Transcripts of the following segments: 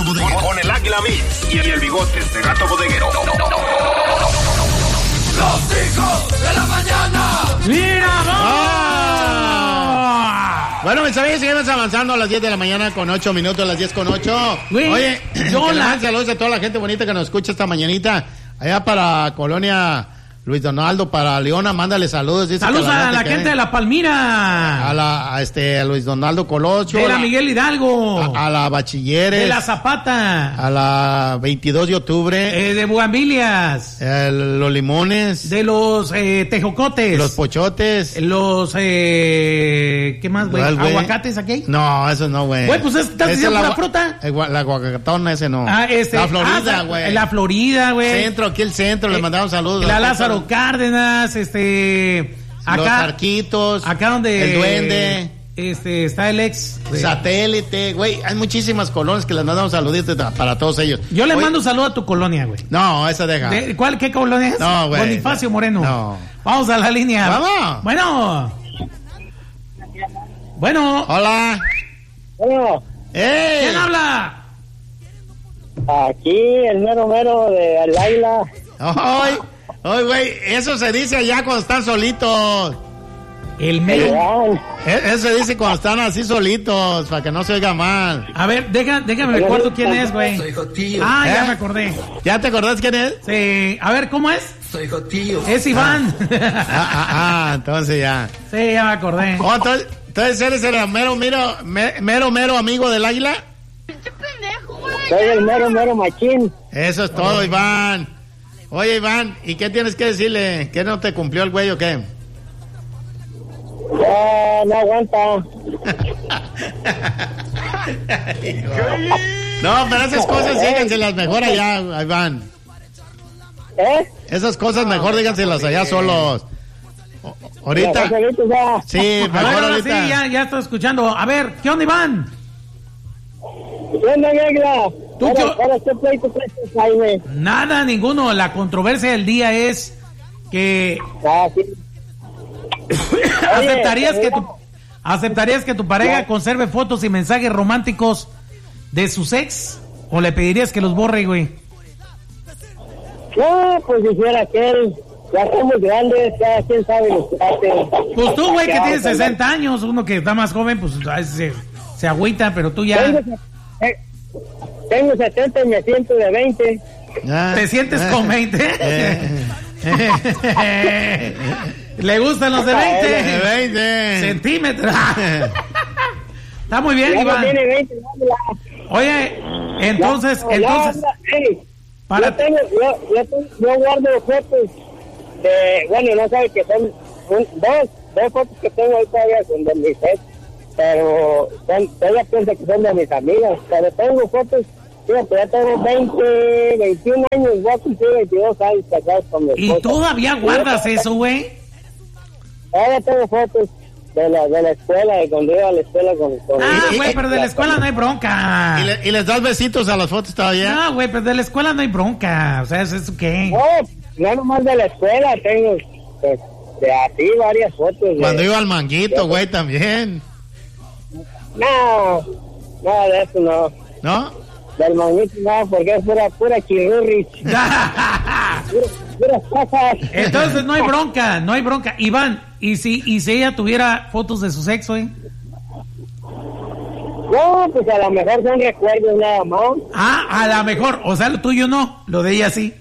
Bodeguero. Con el Águila Mix y el Bigotes de Gato Bodeguero. Los hijos de la mañana. ¡Mira, Bueno, mis amigos, seguimos avanzando a las 10 de la mañana con 8 minutos, las 10 con 8. Güey, oye, saludos a toda la gente bonita que nos escucha esta mañanita. Allá para Colonia Luis Donaldo, para Leona, mándale saludos. Dice saludos a la gente de La Palmira. A Luis Donaldo Colosio. De la Miguel Hidalgo. A la Bachilleres. De la Zapata. A la 22 de octubre. De Bugambilias. Los Limones. De los Tejocotes. Los Pochotes. Los, ¿qué más, güey? ¿Aguacates aquí? No, eso no, güey. Güey, pues estás diciendo la fruta. La guacatona, ese no. La Florida, güey. La Florida, güey. Centro, aquí el centro, le mandamos saludos. La Lázaro Cárdenas, acá, los Arquitos, acá donde el Duende, está el ex Satélite, güey, hay muchísimas colonias que les mandamos saluditos para todos ellos. Yo le mando saludo a tu colonia, güey. No, esa deja. ¿Qué colonia es? No, güey. Bonifacio Moreno. No. Vamos a la línea. Vamos. Bueno. Hola. Bueno. ¡Ey! ¿Quién habla? Aquí el mero de El Águila. ¡Ay! ¡Ay, güey! Eso se dice allá cuando están solitos. El mero. Eso se dice cuando están así solitos, para que no se oiga mal. A ver, déjame recuerdo quién es, güey. Soy Jotillo. Ya me acordé. ¿Ya te acordás quién es? Sí. A ver, ¿cómo es? Soy Jotillo. Es Iván. Entonces ya. Sí, ya me acordé. Oh, entonces eres el mero amigo del Águila. Soy el mero machín. Eso es todo, Iván. Oye, Iván, ¿y qué tienes que decirle? ¿Qué no te cumplió el güey o qué? No aguanta. No, pero esas cosas díganselas mejor allá, Iván. Esas cosas mejor díganselas allá solos. Ahorita. Sí, mejor ahorita. Sí, ya estoy escuchando. A ver, ¿qué onda, Iván? ¿Qué onda, Águila? Ahora, ¿qué pleito traes, Jaime? Nada, ninguno. La controversia del día es que... ¿Aceptarías que tu pareja conserve fotos y mensajes románticos de sus ex? ¿O le pedirías que los borre, güey? No, pues dijera que él... Ya somos grandes, cada quien sabe lo que hace. Pues tú, güey, que tienes 60 años, uno que está más joven, pues se agüita, pero tú ya... Tengo 70 y me siento de 20. ¿Te sientes con 20? ¿Le gustan los de 20? De 20 centímetros. Está muy bien, Iván. Tiene 20, oye, entonces... Yo guardo fotos de... Bueno, no sabe que son dos fotos que tengo ahí todavía son de mis ex. Pero ella piensa que son de mis amigas. Pero tengo fotos, fíjate, ya tengo 21 años, voy a cumplir 22 años casados con mi esposa. ¿Y todavía guardas eso, güey? Ahora tengo fotos de la escuela, de cuando iba a la escuela con güey, pero de la escuela no hay bronca. ¿Y les das besitos a las fotos todavía? No, güey, pero de la escuela no hay bronca. O sea, ¿eso qué? No nomás de la escuela, tengo de así varias fotos. Cuando iba al Manguito, güey, también. No, de eso no. ¿No? Del Manguito no, porque es pura chirurris. Puras cosas. Entonces no hay bronca. Iván, ¿y si ella tuviera fotos de su sexo, No, pues a lo mejor son recuerdos nada más. A lo mejor, o sea, lo tuyo no, lo de ella sí.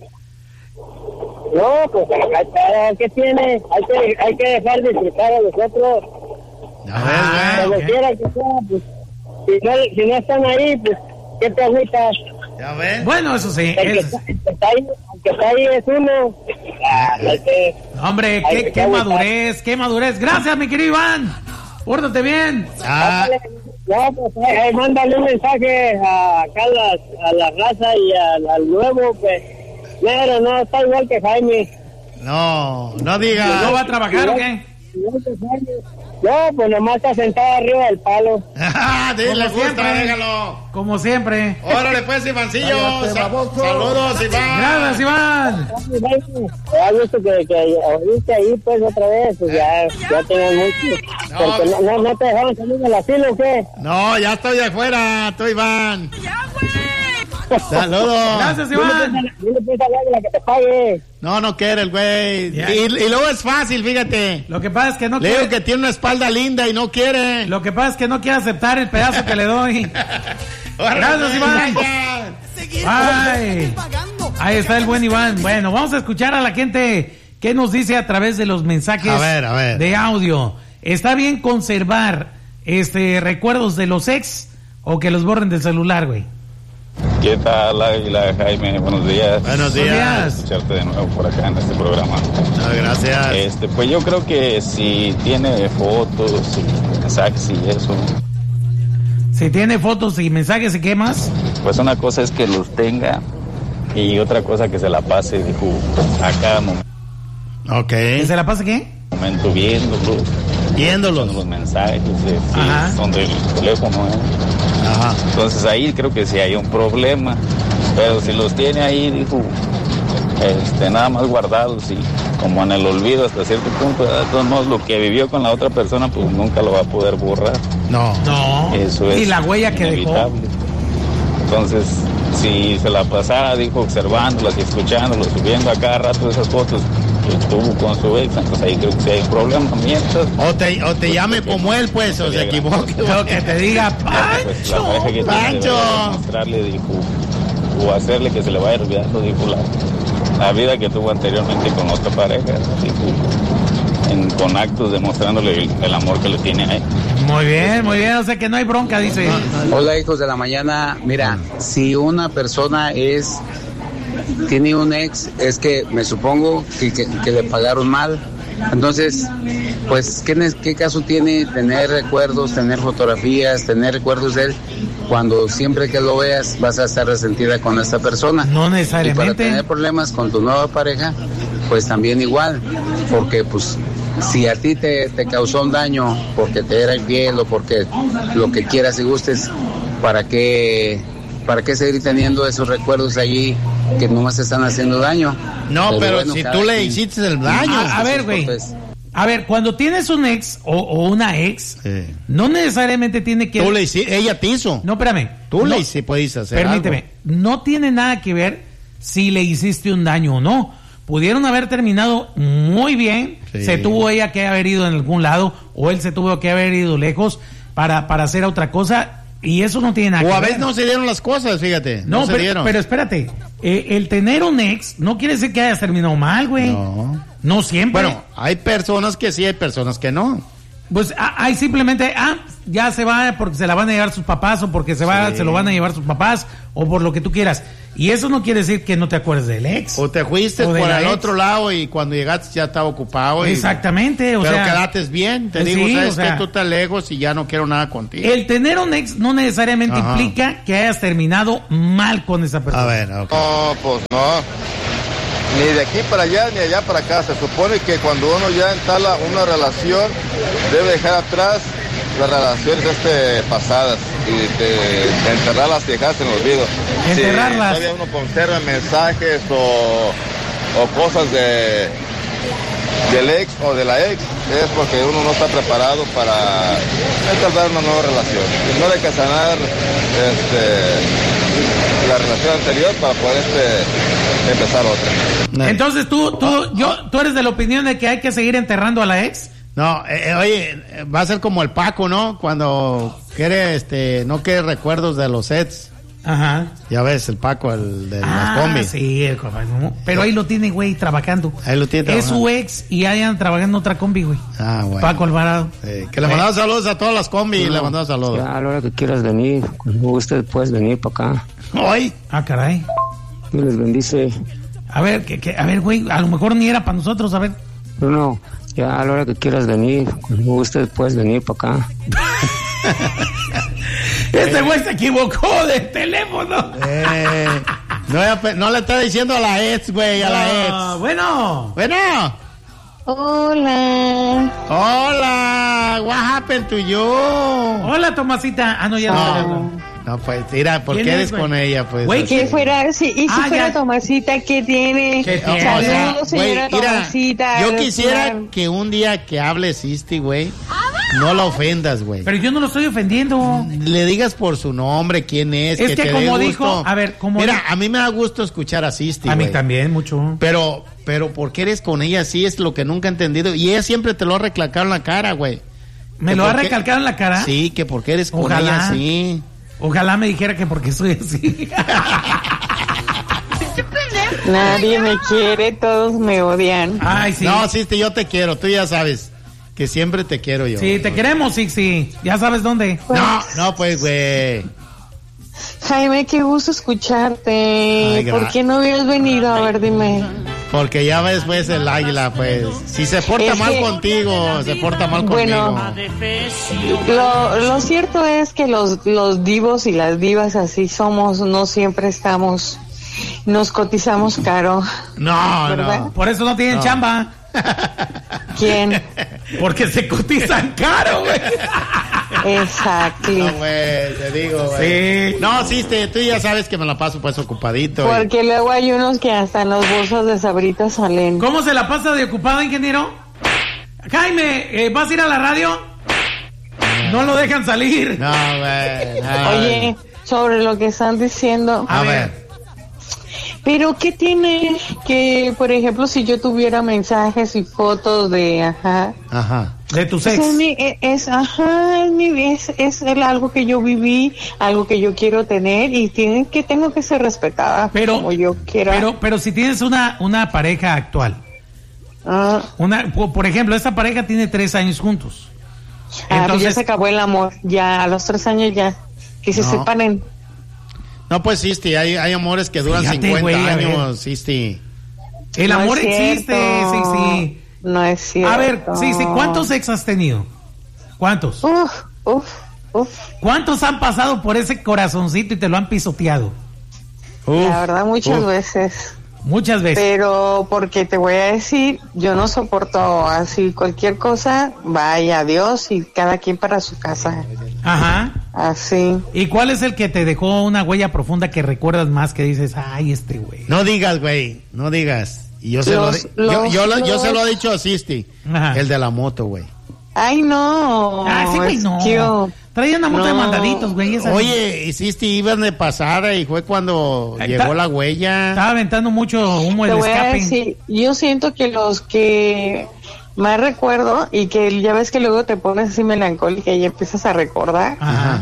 No, pues ¿qué tiene? Hay que dejar de disfrutar a los otros. Como quiera que sea, pues, si no están ahí, pues, ¿qué te agüitas? Ya ves. Bueno, eso sí. El que está ahí es uno. Hombre, qué madurez. Gracias, mi querido Iván. Pórtate bien. No, pues, mándale un mensaje acá a la raza y al nuevo, pues. Claro, no, está igual que Jaime. No diga. ¿No va a trabajar o qué? No, pues nomás está sentada arriba del palo. Dile, Como siempre. déjalo. Como siempre. Órale, pues, Ivancillo. Cállate, baboso. Saludos, Iván. Gracias, Iván. Ya visto que ahorita ahí, pues, otra vez, pues ya tenían mucho. No. Porque no te dejaron salir del asilo, ¿o qué? No, ya estoy de afuera, tú, Iván. Saludos. Gracias, Iván. Dile pues a la que te pague. No quiere el güey. Ya. Y luego es fácil, fíjate. Lo que pasa es que no Le digo quiere. que tiene una espalda linda y no quiere. Lo que pasa es que no quiere aceptar el pedazo que le doy. Órale, Gracias, Iván. ya. Ay, ahí está el buen Iván. Bueno, vamos a escuchar a la gente que nos dice a través de los mensajes A ver. de audio. ¿Está bien conservar recuerdos de los ex o que los borren del celular, güey? ¿Qué tal, Águila, Jaime? Buenos días. Buenos días. días. Escucharte de nuevo por acá en este programa. No, gracias. Pues yo creo que si tiene fotos y mensajes y eso, Si tiene fotos y mensajes y qué más. pues una cosa es que los tenga y otra cosa que se la pase, dijo, a cada Ok. ¿Que se la pase qué? momento viéndolos, Viéndolos. los mensajes, Ajá. son del teléfono, Ajá. Entonces ahí creo que sí hay un problema, pero si los tiene ahí, dijo, nada más guardados y como en el olvido hasta cierto punto, de todos modos lo que vivió con la otra persona, pues nunca lo va a poder borrar. No. Eso es Y la huella que dejó. inevitable. Entonces, si se la pasara, dijo, observándolas y escuchándolas, subiendo a cada rato esas fotos que tuvo con su ex, entonces ahí creo que sí hay un problema. Mientras, O te llame como él, pues, o se equivoque. Lo que te diga, pues, la pareja que Pancho. tiene debe mostrarle, dijo, o hacerle que se le vaya olvidando, dijo, la vida que tuvo anteriormente con otra pareja, dijo, con actos demostrándole el amor que le tiene a él. Muy bien, o sea que no hay bronca, dice. Hola, hijos de la mañana. Mira, si una persona tiene un ex, es que me supongo que le pagaron mal. Entonces, pues, ¿qué caso tiene tener recuerdos, tener fotografías, tener recuerdos de él, cuando siempre que lo veas vas a estar resentida con esta persona? No Y para necesariamente. tener problemas con tu nueva pareja, pues también igual, porque pues si a ti te causó un daño porque te era infiel o porque lo que quieras y gustes, ¿para qué seguir teniendo esos recuerdos allí que nomás te están haciendo daño? No, pero bueno, si cada tú le quien- hiciste el daño. A ver, güey. Pues, A ver, cuando tienes un ex o una ex, Sí. no necesariamente tiene que... Tú le hiciste, ella te hizo. No, espérame. Tú No, le hiciste, puedes hacer permíteme. algo. No tiene nada que ver si le hiciste un daño o no. Pudieron haber terminado muy bien. Sí. Se tuvo ella que haber ido en algún lado o él se tuvo que haber ido lejos para hacer otra cosa y eso no tiene nada que O a ver. veces no se dieron las cosas, fíjate. No, se pero, dieron. pero espérate. El tener un ex no quiere decir que hayas terminado mal, güey. No. No siempre. Bueno, hay personas que sí, hay personas que no. Pues hay simplemente, ya se va porque se la van a llevar sus papás o porque se lo van a llevar sus papás o por lo que tú quieras. Y eso no quiere decir que no te acuerdes del ex. O te fuiste O de por la el ex. otro lado y cuando llegaste ya estaba ocupado. Exactamente, o pero sea. quedaste bien. Te digo, sí, sabes o sea, que tú estás lejos y ya no quiero nada contigo. El tener un ex no necesariamente Ajá. implica que hayas terminado mal con esa persona. A ver, ok. No, pues no. Ni de aquí para allá ni allá para acá. Se supone que cuando uno ya entala una relación, debe dejar atrás las relaciones pasadas y de enterrarlas y dejarlas en el olvido. Enterrarlas. Si todavía uno conserva mensajes o cosas del ex o de la ex, es porque uno no está preparado para entablar una nueva relación. No hay que sanar la relación anterior para poder empezar otra. Entonces tú eres de la opinión de que hay que seguir enterrando a la ex. No, oye, va a ser como el Paco, ¿no? Cuando quiere, no quiere recuerdos de los sets. Ajá. Ya ves, el Paco, el de las combis. Sí, pero ahí lo tiene, güey, trabajando. Ahí lo tiene Es su trabajando. ex y ahí andan trabajando en otra combi, güey. Ah, bueno. Paco Alvarado. Que le mandamos saludos a todas las combis, le mandamos saludos. Ya a la hora que quieras venir, cuando usted puedes venir para acá. Hoy. Ah, caray. Dios les bendice. A ver, a ver, güey, a lo mejor ni era para nosotros, a ver. Bruno, ya a la hora que quieras venir, cuando usted puedes venir para acá. Este güey se equivocó de teléfono. No le está diciendo a la ex, güey, a la ex. Bueno. Bueno. Hola. Hola, what happened to you? Hola, Tomasita. Ah, no, ya no. No, pues, mira, ¿por qué eres con ella? Pues, Güey, que fuera, si fuera Tomasita, ¿qué tiene? Saludos, señora Tomasita. Yo quisiera que un día que hables Isti, güey, no la ofendas, güey. Pero yo no lo estoy ofendiendo. Le digas por su nombre, quién es, que te como dé gusto. A ver, como mira, a mí me da gusto escuchar a Isti, a güey. mí también, mucho. Pero ¿por qué eres con ella así? Es lo que nunca he entendido. Y ella siempre te lo ha recalcado en la cara, güey. ¿Me lo ha recalcado en la cara? Sí, que porque eres con ella así. Ojalá me dijera que porque soy así. Nadie me quiere, todos me odian. Ay, sí. No, sí, yo te quiero, tú ya sabes que siempre te quiero yo. Sí, te queremos, sí. Ya sabes dónde. Pues, no, pues, güey. Jaime, qué gusto escucharte. Ay, ¿por qué no habías venido? A ver, dime. Porque ya ves, pues, el águila, pues, si se porta mal contigo, se porta mal conmigo. Lo cierto es que los divos y las divas así somos, no siempre estamos, nos cotizamos caro. No, ¿verdad? no. Por eso no tienen chamba. ¿Quién? Porque se cotizan caro, güey. Exacto. No, güey, te digo, güey. Sí. No, sí, tú ya sabes que me la paso pues ocupadito. Porque luego hay unos que hasta en los bolsos de Sabritas salen. ¿Cómo se la pasa de ocupada, ingeniero? Jaime, ¿vas a ir a la radio? No lo dejan salir. No, güey. Oye, sobre lo que están diciendo. A ver. Pero ¿qué tiene que, por ejemplo, si yo tuviera mensajes y fotos de, de tu ex? Es algo que yo viví, algo que yo quiero tener y tengo que ser respetada como yo quiera. Pero si tienes una pareja actual, por ejemplo, esta pareja tiene 3 años juntos. Entonces, pues ya se acabó el amor, ya a los 3 años ya, que se separen. No, pues Isti, hay amores que duran 50 años, Isti. El amor existe, sí. No es cierto. A ver, sí, ¿cuántos ex has tenido? ¿Cuántos? ¿Cuántos han pasado por ese corazoncito y te lo han pisoteado? La verdad, muchas veces. Muchas veces. Pero porque te voy a decir, yo no soporto así cualquier cosa, vaya Dios y cada quien para su casa. Ajá. Así. ¿Y cuál es el que te dejó una huella profunda que recuerdas más que dices, ay, este güey? No digas, güey, no digas. Y yo se lo he dicho a Sisti, el de la moto, güey. Ay, no. Ah, sí, güey, no. Traía una moto de mandaditos, güey. Oye, Sisti, iban de pasada y fue cuando llegó la huella. Estaba aventando mucho humo el escape. Sí, yo siento que los que más recuerdo y que ya ves que luego te pones así melancólica y empiezas a recordar,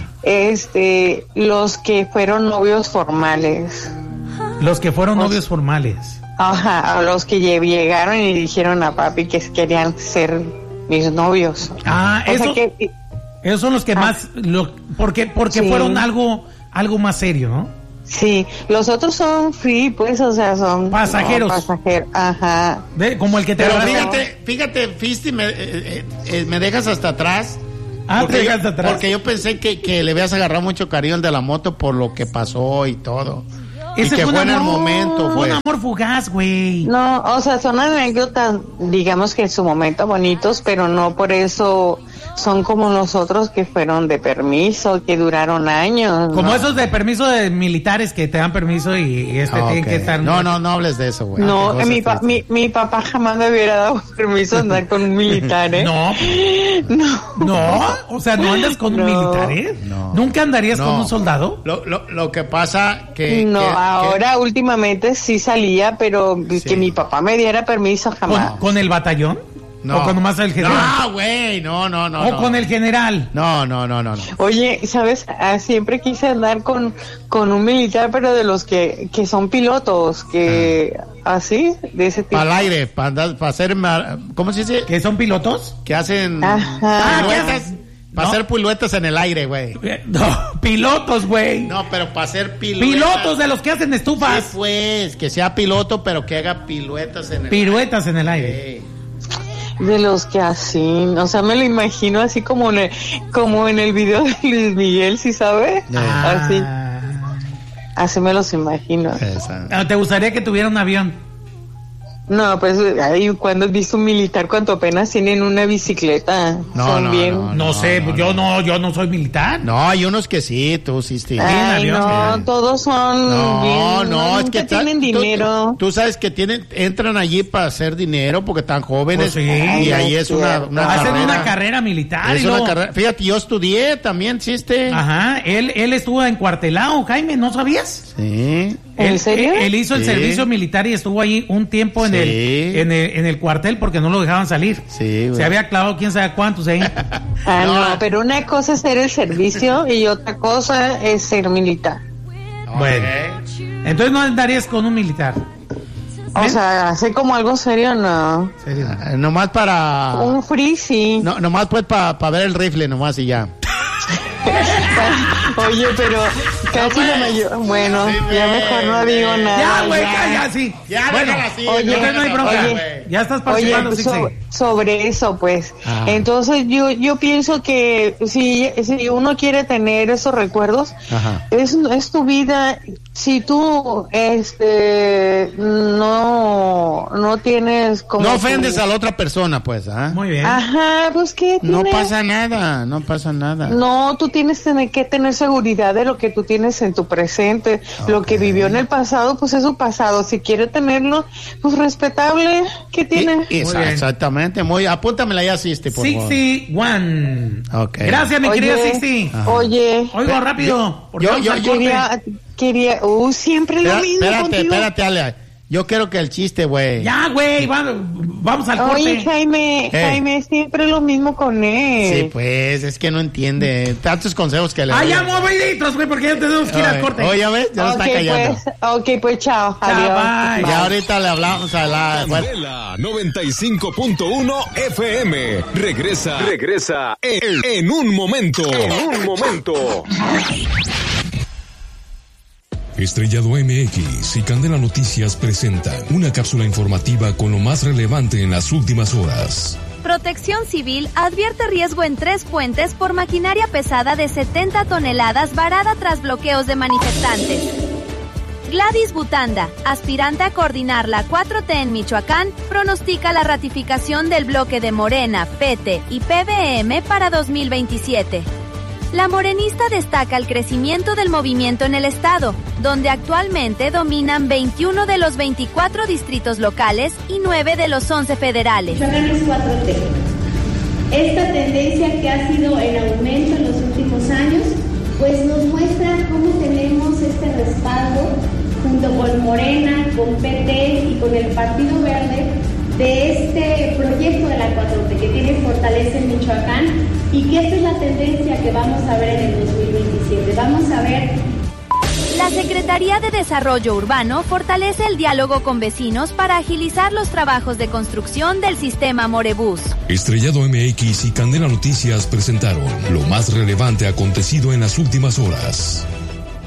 los que fueron novios formales. Los que fueron novios formales. Ajá, los que llegaron y dijeron a papi que querían ser mis novios. Esos son los que más, porque fueron algo más serio, ¿no? Sí, los otros son free, pues, o sea, son pasajeros. Ajá. Como el que te... Pero fíjate, Fisti, me dejas hasta atrás. Porque yo pensé que le habías agarrado mucho cariño al de la moto por lo que pasó y todo. Ese y que fue en el momento, fue un amor fugaz, güey. No, o sea, son anécdotas, digamos que en su momento bonitos, pero no por eso son como nosotros que fueron de permiso, que duraron años. Como esos de permiso de militares que te dan permiso y tienen que estar... No hables de eso, güey. No, mi papá jamás me hubiera dado permiso de andar con un militar, ¿eh? No, o sea, ¿no andas con un militar, eh? No. ¿Nunca andarías con un soldado? Lo que pasa que... ahora últimamente sí salía, pero que mi papá me diera permiso jamás. ¿Con el batallón? No. ¿O con nomás el general? No, güey, no. ¿O con el general? No. Oye, ¿sabes? Siempre quise andar con un militar, pero de los que son pilotos, que así, de ese tipo. Para el aire, para hacer, ¿cómo se dice? ¿Que son pilotos? Que hacen piruetas. Para hacer piruetas en el aire, güey. No, pilotos, güey. No, pero para hacer piruetas. Pilotos de los que hacen estufas. Sí, pues, que sea piloto, pero que haga piruetas en el aire. Piruetas en el aire. Sí. De los que así, o sea, me lo imagino así como en el video de Luis Miguel, ¿sí sabe? Así me los imagino. ¿Te gustaría que tuviera un avión? No, pues, ¿cuándo has visto un militar cuando apenas tienen una bicicleta? No sé, yo no soy militar. No, hay unos que sí, tú sí. Ay, no, todos son es que tienen dinero. Tú sabes que entran allí para hacer dinero porque están jóvenes. Pues sí. Y ahí es una hacen carrera. una carrera militar. Es una carrera. Fíjate, yo estudié también, ¿chiste? Ajá, él estuvo encuartelado, Jaime, ¿no sabías? Sí. ¿En serio? Él hizo el servicio militar y estuvo ahí un tiempo en el cuartel porque no lo dejaban salir. Sí, güey. Se había clavado quién sabe cuántos ahí. No, pero una cosa es ser el servicio y otra cosa es ser militar. Bueno, entonces no andarías con un militar. O sea, hace como algo serio, no. ¿Serio? Nomás para... Un free, sí. No, nomás pues para ver el rifle, nomás y ya. Oye, pero casi la mayor... Bueno, ya mejor no digo nada. Ya, güey, ya, sí. Ya, bueno, así. Oye, no hay bronca. Ya estás participando. Sobre eso, pues. Entonces, yo pienso que si uno quiere tener esos recuerdos, es tu vida. Si tú, no tienes como... No ofendes a la otra persona, pues, Muy bien. Ajá, pues, ¿qué no pasa nada. No, tú tienes que tener seguridad de lo que tú tienes en tu presente. Lo que vivió en el pasado, pues es su pasado. Si quiere tenerlo, pues respetable. ¿Qué tiene? Exactamente. Apúntamela ya, Sisti, por favor. 61. Okay. Gracias, mi querida Sisti. Oye. Oigo rápido. Quería, siempre lo mismo Espérate, Ale. Yo quiero que el chiste, güey. Ya, güey, vamos al corte. Oye, Jaime, siempre lo mismo con él. Sí, pues, es que no entiende tantos consejos que le doy. Ya moviditos, güey, porque ya tenemos que ir al corte. Oye, ¿ves? Ya está callando. Pues, chao. Adiós. Bye. Ya ahorita le hablamos a la... Candela 95.1 FM. Regresa en un momento. Estrellado MX y Candela Noticias presentan una cápsula informativa con lo más relevante en las últimas horas. Protección Civil advierte riesgo en 3 puentes por maquinaria pesada de 70 toneladas varada tras bloqueos de manifestantes. Gladys Butanda, aspirante a coordinar la 4T en Michoacán, pronostica la ratificación del bloque de Morena, PT y PBM para 2027. La morenista destaca el crecimiento del movimiento en el estado, donde actualmente dominan 21 de los 24 distritos locales y 9 de los 11 federales. Michoacán es 4T. Esta tendencia que ha sido en aumento en los últimos años, pues nos muestra cómo tenemos este respaldo junto con Morena, con PT y con el Partido Verde de este proyecto de la 4T que tiene fortaleza en Michoacán y que esta es la tendencia que vamos a ver en el 2027. Vamos a ver. La Secretaría de Desarrollo Urbano fortalece el diálogo con vecinos para agilizar los trabajos de construcción del sistema Morebús. Estrellado MX y Candela Noticias presentaron lo más relevante acontecido en las últimas horas.